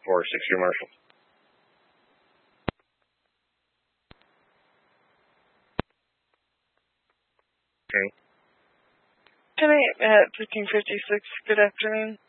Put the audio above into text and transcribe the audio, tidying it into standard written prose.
for 6-year Marshall. Okay. 10-8 at 1556. Good afternoon.